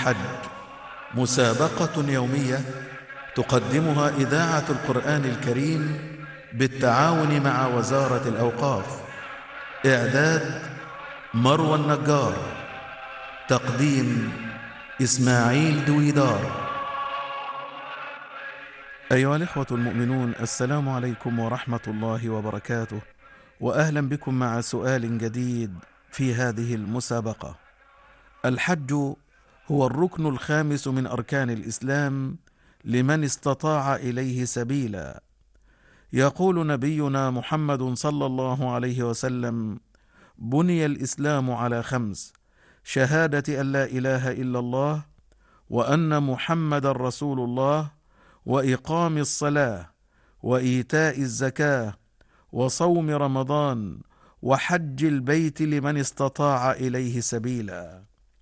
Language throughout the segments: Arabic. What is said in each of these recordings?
الحج مسابقة يومية تقدمها إذاعة القرآن الكريم بالتعاون مع وزارة الأوقاف. إعداد مروى النجار، تقديم إسماعيل دويدار. أيها الإخوة المؤمنون، السلام عليكم ورحمة الله وبركاته، وأهلا بكم مع سؤال جديد في هذه المسابقة. الحج هو الركن الخامس من أركان الإسلام لمن استطاع إليه سبيلا. يقول نبينا محمد صلى الله عليه وسلم: بني الإسلام على 5: شهادة أن لا إله إلا الله، وأن محمد رسول الله، وإقام الصلاة، وإيتاء الزكاة، وصوم رمضان، وحج البيت لمن استطاع إليه سبيلا.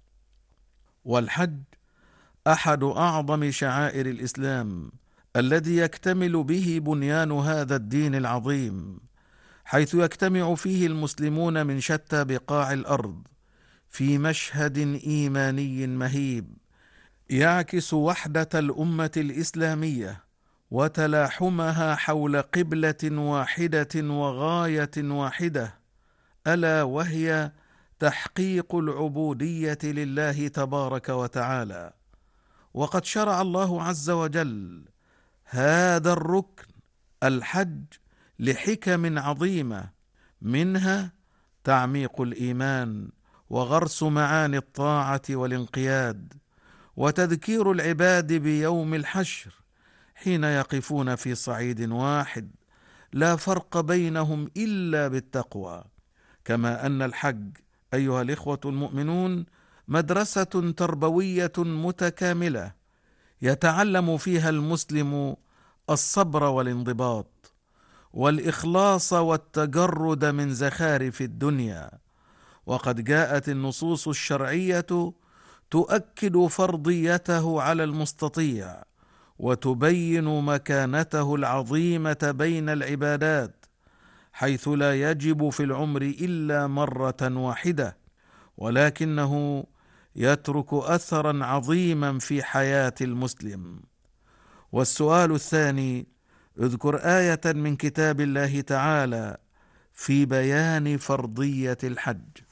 والحج أحد أعظم شعائر الإسلام الذي يكتمل به بنيان هذا الدين العظيم، حيث يجتمع فيه المسلمون من شتى بقاع الأرض في مشهد إيماني مهيب يعكس وحدة الأمة الإسلامية وتلاحمها حول قبلة واحدة وغاية واحدة، ألا وهي تحقيق العبودية لله تبارك وتعالى. وقد شرع الله عز وجل هذا الركن الحج لحكم عظيمة، منها تعميق الإيمان، وغرس معاني الطاعة والانقياد، وتذكير العباد بيوم الحشر حين يقفون في صعيد واحد لا فرق بينهم إلا بالتقوى. كما أن الحج أيها الإخوة المؤمنون مدرسة تربوية متكاملة يتعلم فيها المسلم الصبر والانضباط والإخلاص والتجرد من زخارف الدنيا. وقد جاءت النصوص الشرعية تؤكد فرضيته على المستطيع، وتبين مكانته العظيمة بين العبادات، حيث لا يجب في العمر إلا مرة واحدة، ولكنه يترك أثرا عظيما في حياة المسلم. والسؤال الثاني: اذكر آية من كتاب الله تعالى في بيان فرضية الحج.